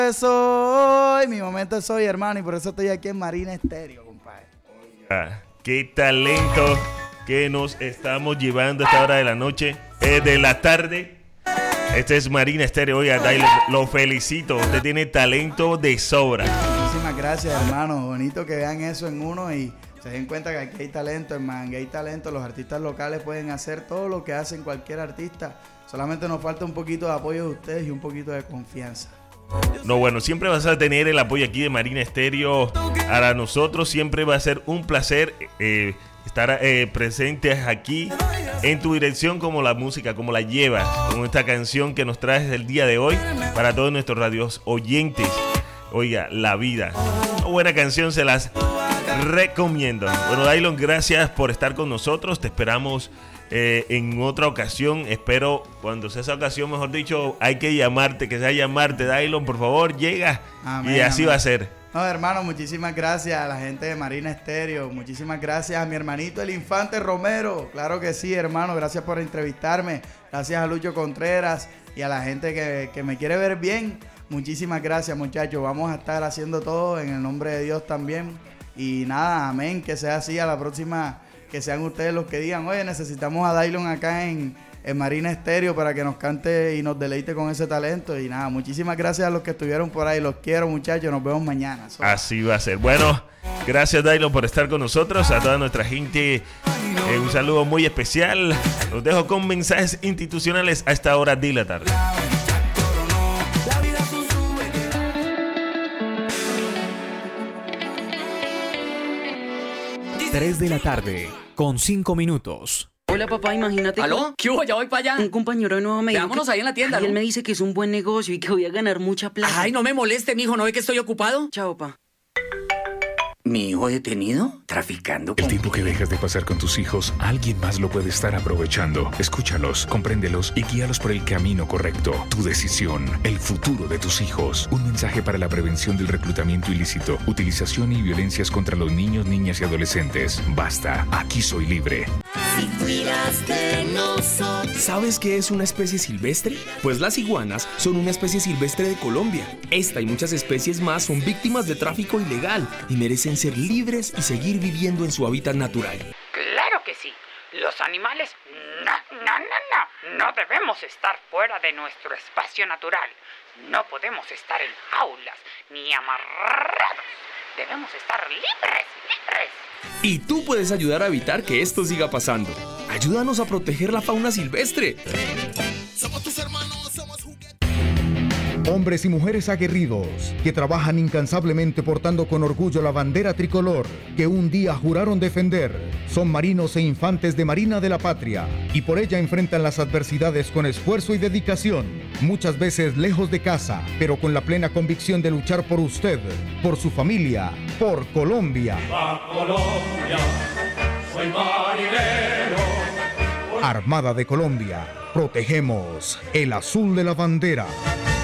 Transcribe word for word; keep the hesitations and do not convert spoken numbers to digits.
Soy, mi momento es hoy, hermano, y por eso estoy aquí en Marina Estéreo, compadre. Ah, qué talento que nos estamos llevando a esta hora de la noche, eh, de la tarde. Este es Marina Estéreo. Oiga, Dailo, lo felicito. Usted tiene talento de sobra. Muchísimas gracias, hermano. Bonito que vean eso en uno y se den cuenta que aquí hay talento, hermano. Que hay talento. Los artistas locales pueden hacer todo lo que hacen cualquier artista. Solamente nos falta un poquito de apoyo de ustedes y un poquito de confianza. No, bueno, siempre vas a tener el apoyo aquí de Marina Estéreo. Para nosotros siempre va a ser un placer eh, estar eh, presentes aquí en tu dirección, como la música, como la llevas, con esta canción que nos traes el día de hoy para todos nuestros radios oyentes. Oiga, La Vida, una buena canción, se las recomiendo. Bueno, Dailon, gracias por estar con nosotros. Te esperamos Eh, en otra ocasión. Espero cuando sea esa ocasión, mejor dicho, hay que llamarte, que sea llamarte. Dailon, por favor, llega. Amén, y así amén. Va a ser. No, hermano, muchísimas gracias a la gente de Marina Estéreo. Muchísimas gracias a mi hermanito el Infante Romero. Claro que sí, hermano, gracias por entrevistarme. Gracias a Lucho Contreras y a la gente que, que me quiere ver bien. Muchísimas gracias, muchachos. Vamos a estar haciendo todo en el nombre de Dios también. Y nada, amén, que sea así. A la próxima, que sean ustedes los que digan, oye, necesitamos a Dailon acá en, en Marina Estéreo para que nos cante y nos deleite con ese talento. Y nada, muchísimas gracias a los que estuvieron por ahí. Los quiero, muchachos. Nos vemos mañana. So. Así va a ser. Bueno, gracias, Dailon, por estar con nosotros. A toda nuestra gente, eh, un saludo muy especial. Los dejo con mensajes institucionales a esta hora de la tarde. tres de la tarde, con cinco minutos. Hola, papá, imagínate. ¿Aló? ¿Qué hubo? Ya voy para allá. Un compañero de nuevo me dijo. Veámonos que... ahí en la tienda, Ay, ¿no? él me dice que es un buen negocio y que voy a ganar mucha plata. Ay, no me moleste, mijo. ¿No ve que estoy ocupado? Chao, papá. ¿Mi hijo detenido? Traficando con... El tiempo que dejas de pasar con tus hijos, alguien más lo puede estar aprovechando. Escúchalos, compréndelos y guíalos por el camino correcto. Tu decisión, el futuro de tus hijos. Un mensaje para la prevención del reclutamiento ilícito, utilización y violencias contra los niños, niñas y adolescentes. Basta, aquí soy libre. Si cuidas de nosotros. ¿Sabes qué es una especie silvestre? Pues las iguanas son una especie silvestre de Colombia. Esta y muchas especies más son víctimas de tráfico ilegal y merecen ser libres y seguir viviendo en su hábitat natural. Claro que sí. Los animales, no, no, no, no. No debemos estar fuera de nuestro espacio natural. No podemos estar en jaulas ni amarrados. Debemos estar libres, libres. Y tú puedes ayudar a evitar que esto siga pasando. Ayúdanos a proteger la fauna silvestre. Somos tus hermanos, somos juguetes. Hombres y mujeres aguerridos que trabajan incansablemente portando con orgullo la bandera tricolor que un día juraron defender. Son marinos e infantes de Marina de la Patria y por ella enfrentan las adversidades con esfuerzo y dedicación. Muchas veces lejos de casa, pero con la plena convicción de luchar por usted, por su familia, por Colombia. ¡Va Colombia! Soy marinero. Armada de Colombia, protegemos el azul de la bandera.